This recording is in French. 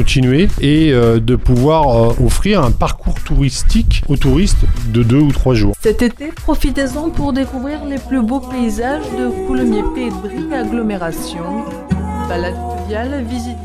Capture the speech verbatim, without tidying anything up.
continuer et euh, de pouvoir euh, offrir un parcours touristique aux touristes de deux ou trois jours. Cet été, profitez-en pour découvrir les plus beaux paysages de Coulommiers Pays de Brique agglomération. Balade fluviale, visite